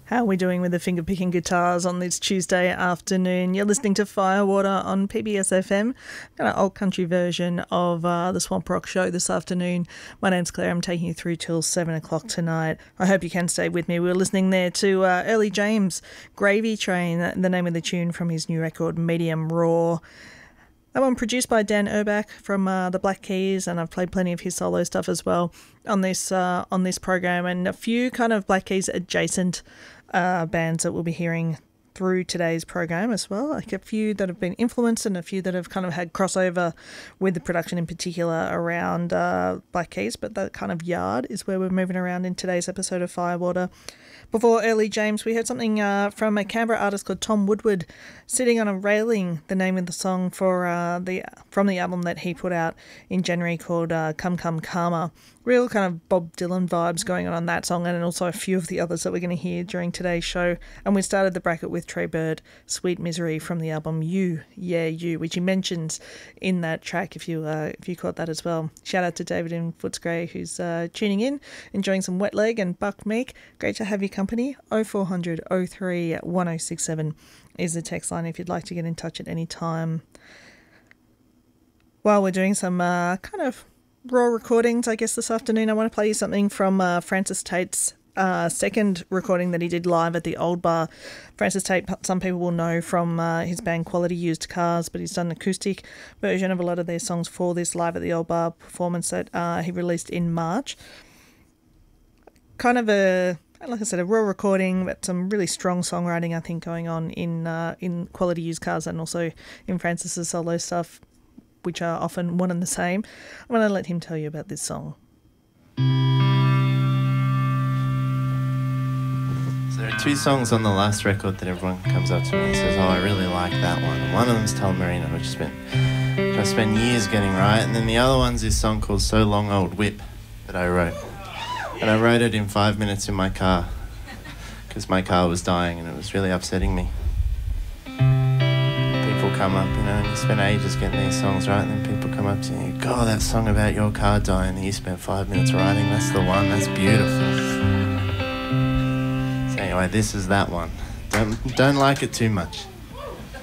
How are we doing with the finger-picking guitars on this Tuesday afternoon? You're listening to Firewater on PBS FM, kind of old country version of the Swamp Rock Show this afternoon. My name's Claire. I'm taking you through till 7 o'clock tonight. I hope you can stay with me. We were listening there to Early James, Gravy Train, the name of the tune from his new record, Medium Raw. That one produced by Dan Urbach from the Black Keys, and I've played plenty of his solo stuff as well on this program, and a few kind of Black Keys adjacent bands that we'll be hearing through today's program as well, like a few that have been influenced and a few that have kind of had crossover with the production in particular around Black Keys, but that kind of yard is where we're moving around in today's episode of Firewater. Before Early James, we heard something from a Canberra artist called Tom Woodward, Sitting on a Railing, the name of the song from the album that he put out in January called Come Come Karma. Real kind of Bob Dylan vibes going on that song, and also a few of the others that we're going to hear during today's show. And we started the bracket with Trey Bird, Sweet Misery from the album You, Yeah You, which he mentions in that track if you caught that as well. Shout out to David in Footscray who's tuning in, enjoying some wet leg, and Buck Meek. Great to have your company. 0400 03 1067 is the text line if you'd like to get in touch at any time. While we're doing some kind of raw recordings, I guess, this afternoon, I want to play you something from Francis Tate's second recording that he did live at the Old Bar. Francis Tate, some people will know from his band Quality Used Cars, but he's done an acoustic version of a lot of their songs for this Live at the Old Bar performance that he released in March. Kind of like I said, a raw recording, but some really strong songwriting, I think, going on in Quality Used Cars and also in Francis's solo stuff, which are often one and the same. I'm going to let him tell you about this song. So there are two songs on the last record that everyone comes up to me and says, oh, I really like that one. And one of them's Telemarina, which I spent years getting right. And then the other one's this song called So Long Old Whip that I wrote. And I wrote it in 5 minutes in my car because my car was dying and it was really upsetting me. Come up, and you spend ages getting these songs right, and then people come up to you and go, oh, that song about your car dying that you spent 5 minutes writing, that's the one, that's beautiful. So anyway, this is that one. Don't like it too much.